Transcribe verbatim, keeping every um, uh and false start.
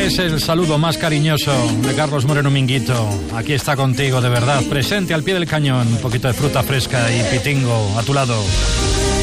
Es el saludo más cariñoso de Carlos Moreno Minguito. Aquí está contigo, de verdad, presente al pie del cañón. Un poquito de fruta fresca y pitingo a tu lado.